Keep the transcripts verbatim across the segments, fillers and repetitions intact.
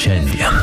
šiandien.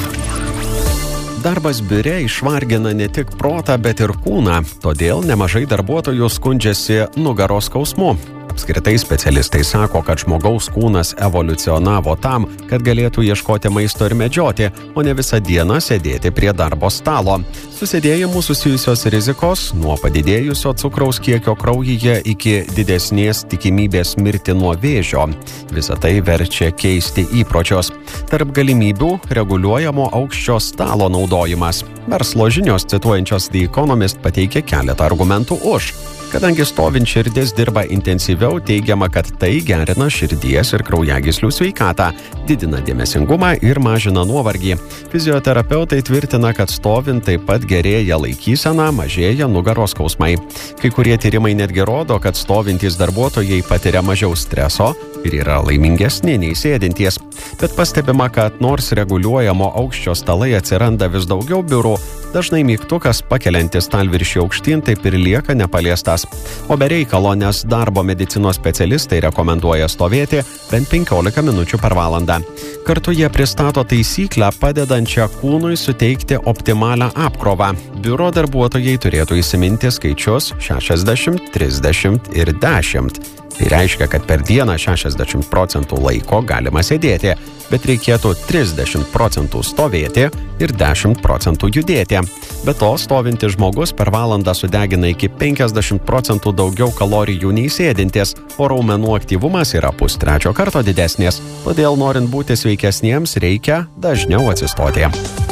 Darbas biure išvargina ne tik protą, bet ir kūną, todėl nemažai darbuotojų skundžiasi nugaros skausmu. Apskritai specialistai sako, kad žmogaus kūnas evoliucionavo tam, kad galėtų ieškoti maisto ir medžioti, o ne visą dieną sėdėti prie darbo stalo. Su sėdėjimu susijusios rizikos, nuo padidėjusio cukraus kiekio kraujyje iki didesnės tikimybės mirti nuo vėžio. Visą tai verčia keisti įpročius. Tarp galimybių reguliuojamo aukščio stalo naudojimas. Verslo žinios cituojančios The Economist pateikia keletą argumentų už. Kadangi stovint širdis dirba intensyviau, teigiama, kad tai gerina širdies ir kraujagyslių sveikatą, didina dėmesingumą ir mažina nuovargį. Fizioterapeutai tvirtina, kad stovint taip pat gerėja laikysena, mažėja nugaros skausmai. Kai kurie tyrimai netgi rodo, kad stovintys darbuotojai patiria mažiau streso ir yra laimingesni nei sėdintys. Bet pastebima, kad nors reguliuojamo aukščio stalai atsiranda vis daugiau biurų, dažnai mygtukas pakeliantis stalviršį aukštyn taip ir lieka nepaliestas. O be reikalo, nes darbo medicinos specialistai rekomenduoja stovėti bent penkiolika minučių per valandą. Kartu jie pristato taisyklę, padedančią kūnui suteikti optimalią apkrovą. Biuro darbuotojai turėtų įsiminti skaičius šešiasdešimt, trisdešimt ir dešimt. Tai reiškia, kad per dieną šešiasdešimt procentų laiko galima sėdėti, bet reikėtų trisdešimt procentų stovėti ir dešimt procentų judėti. Be to, stovintis žmogus per valandą sudegina iki penkiasdešimt procentų daugiau kalorijų nei sėdintis, o raumenų aktyvumas yra pustrečio karto didesnis. Todėl, norint būti sveikesniems, reikia dažniau atsistoti.